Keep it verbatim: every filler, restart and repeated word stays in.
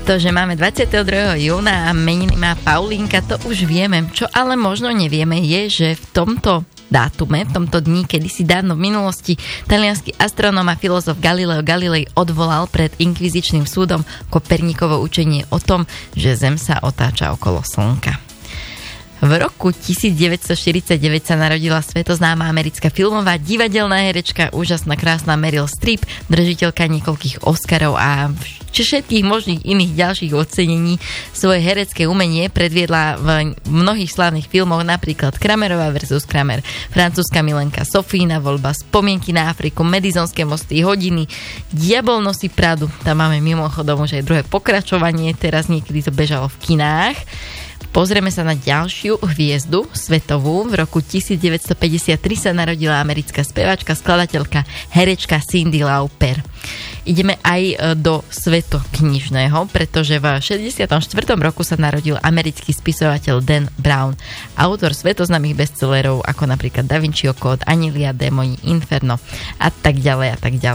To, že máme dvadsiateho druhého júna a meniny má Paulínka, to už vieme. Čo ale možno nevieme je, že v tomto dátume, v tomto dni, kedysi dávno v minulosti, taliansky astronóm a filozof Galileo Galilei odvolal pred inkvizičným súdom Kopernikovo učenie o tom, že Zem sa otáča okolo Slnka. V roku devätnásťstoštyridsaťdeväť sa narodila svetoznáma americká filmová divadelná herečka, úžasná, krásna Meryl Streep, držiteľka niekoľkých Oscarov a všetkých možných iných ďalších ocenení. Svoje herecké umenie predviedla v mnohých slávnych filmoch, napríklad Kramerová versus Kramer, Francúzska milenka, Sofína voľba, Spomienky na Afriku, Madisonské mosty, Hodiny, Diabol nosí Pradu. Tam máme mimochodom už aj druhé pokračovanie, teraz niekedy to bežalo v kinách. Pozrieme sa na ďalšiu hviezdu svetovú. V roku devätnásťstopäťdesiattri sa narodila americká speváčka, skladateľka, herečka Cyndi Lauper. Ideme aj do svetoknižného, pretože v šesťdesiatom štvrtom roku sa narodil americký spisovateľ Dan Brown, autor svetoznámych bestsellerov ako napríklad Da Vinciho kód, Anilia, Démoni, Inferno a tak ďalej a tak ďalej.